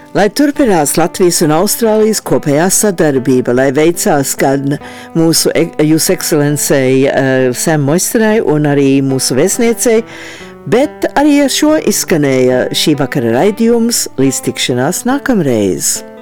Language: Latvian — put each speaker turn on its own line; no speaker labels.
Lai turpinās Latvijas un Austrālijas kopējā sadarbība, lai veicās gan mūsu Jūsu ekscelencei Sam Moistenai un arī mūsu vēstniecei, bet arī ar šo izskanēja šī vakara raidījums. Līdz tikšanās nākamreiz.